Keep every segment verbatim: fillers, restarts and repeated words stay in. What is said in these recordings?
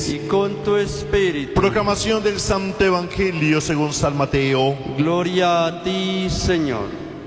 y con tu espíritu. Proclamación del Santo Evangelio según San Mateo. Gloria a ti, Señor.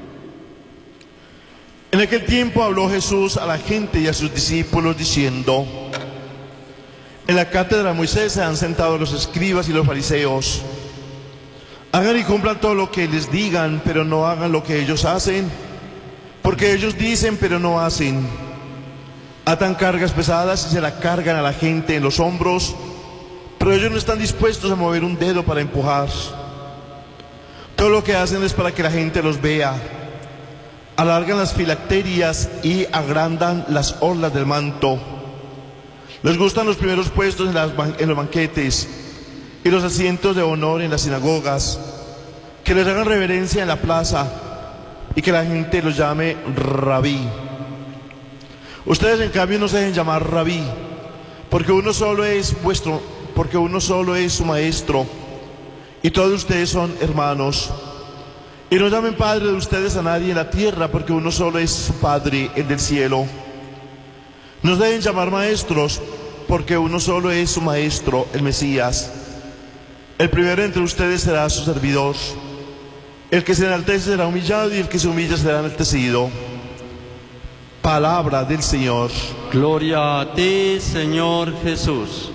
En aquel tiempo habló Jesús a la gente y a sus discípulos diciendo: en la cátedra de Moisés se han sentado los escribas y los fariseos. Hagan y cumplan todo lo que les digan, pero no hagan lo que ellos hacen, porque ellos dicen pero no hacen. Atan cargas pesadas y se la cargan a la gente en los hombros, pero ellos no están dispuestos a mover un dedo para empujar. Todo lo que hacen es para que la gente los vea. Alargan las filacterias y agrandan las orlas del manto. Les gustan los primeros puestos en, las, en los banquetes y los asientos de honor en las sinagogas, que les hagan reverencia en la plaza y que la gente los llame rabí. Ustedes en cambio no se dejen llamar rabí, porque uno solo es vuestro, porque uno solo es su maestro, y todos ustedes son hermanos. Y no llamen padre de ustedes a nadie en la tierra, porque uno solo es su Padre, el del cielo. No se dejen llamar maestros, porque uno solo es su maestro, el Mesías. El primero entre ustedes será su servidor. El que se enaltece será humillado, y el que se humilla será enaltecido. Palabra del Señor. Gloria a ti, Señor Jesús.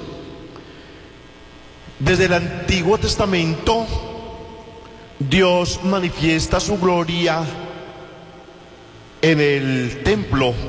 Desde el Antiguo Testamento, Dios manifiesta su gloria en el templo.